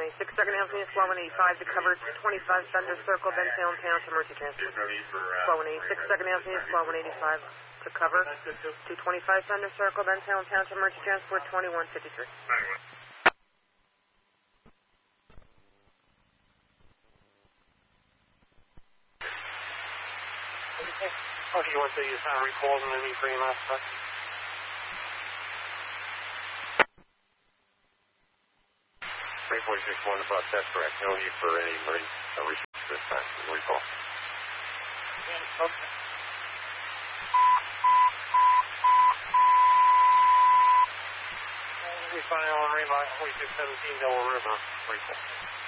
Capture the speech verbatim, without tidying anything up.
A. six second Anthony, Squad one eighty-five to cover twenty-five Thunder Circle, Ben Salem Town to Mercy Transport. Squad one A. six second Anthony, Squad one eighty-five to cover two twenty-five Thunder Circle, Ben Salem Town to Mercy Transport, twenty-one fifty-three. Oh, do you want to use how recalls and any green last time? three four six one to bus, that's correct. No need for any marine uh, research this time. Recall. Yeah, okay. We find on Rayline forty-six seventeen Delaware River. Recall.